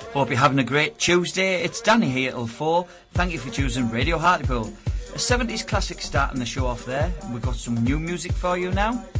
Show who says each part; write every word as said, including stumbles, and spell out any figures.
Speaker 1: Hope you're having a great Tuesday. It's Danny here till four. Thank you for choosing Radio Hartlepool. A seventies classic starting the show off there. We've got some new music for you now.